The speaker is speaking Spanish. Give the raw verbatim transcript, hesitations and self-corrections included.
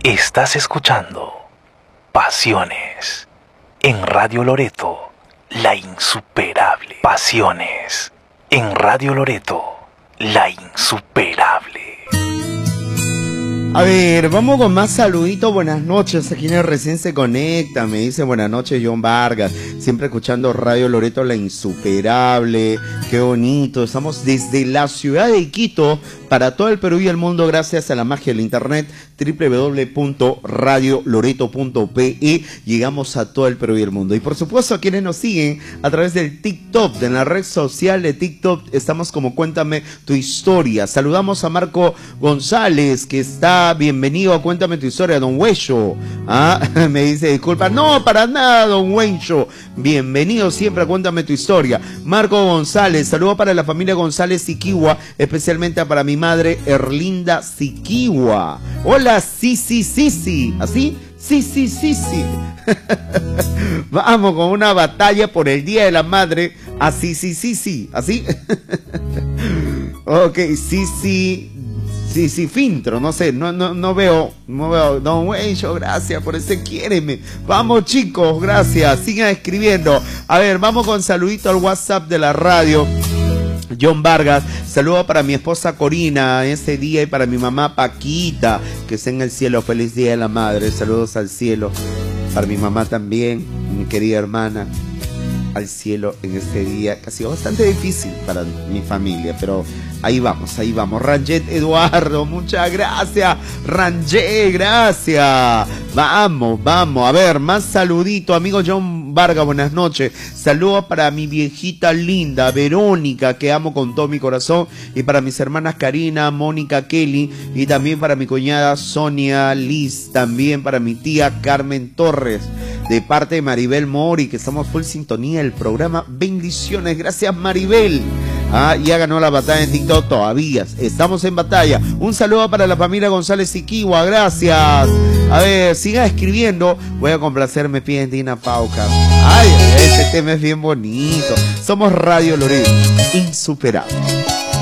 Estás escuchando Pasiones en Radio Loreto, la insuperable. Pasiones en Radio Loreto, la insuperable. A ver, vamos con más saluditos. Buenas noches, a quienes recién se conectan. Me dice buenas noches John Vargas, siempre escuchando Radio Loreto, la insuperable. Qué bonito, estamos desde la ciudad de Quito para todo el Perú y el mundo, gracias a la magia del internet, doble u doble u doble u punto radio loreto punto pe e. Llegamos a todo el Perú y el mundo. Y por supuesto a quienes nos siguen a través del TikTok, de la red social de TikTok, estamos como Cuéntame tu Historia. Saludamos a Marco González, que está bienvenido a Cuéntame tu Historia, don Huecho. ¿Ah? Me dice, disculpa, no, para nada, don Huecho. Bienvenido siempre a Cuéntame tu Historia. Marco González, saludo para la familia González Siquihua, especialmente para mi madre Erlinda Siquihua. Hola, sí, sí, sí, sí. ¿Así? Sí, sí, sí, sí. Vamos con una batalla por el Día de la Madre. Así, sí, sí, sí. ¿Así? Ok, sí, sí. Sí, sí, filtro, no sé, no, no, no veo, no veo, don Huecho, gracias por ese quiéreme. Vamos chicos, gracias, sigan escribiendo. A ver, vamos con saludito al WhatsApp de la radio. John Vargas, saludo para mi esposa Corina ese día y para mi mamá Paquita, que está en el cielo. Feliz Día de la Madre, saludos al cielo. Para mi mamá también, mi querida hermana, al cielo en este día, que ha sido bastante difícil para mi familia, pero ahí vamos, ahí vamos. Ranget Eduardo, muchas gracias. Ranget, gracias. Vamos, vamos. A ver, más saludito, amigo John Vargas, buenas noches. Saludos para mi viejita linda, Verónica, que amo con todo mi corazón, y para mis hermanas Karina, Mónica, Kelly, y también para mi cuñada Sonia Liz, también para mi tía Carmen Torres, de parte de Maribel Mori, que estamos full sintonía del programa. Bendiciones, gracias Maribel. Ah, ya ganó la batalla en TikTok, todavía estamos en batalla. Un saludo para la familia González Siquihua, gracias. A ver, siga escribiendo. Voy a complacerme, piden Dina Pauca. Ay, este tema es bien bonito. Somos Radio Loreto, insuperable.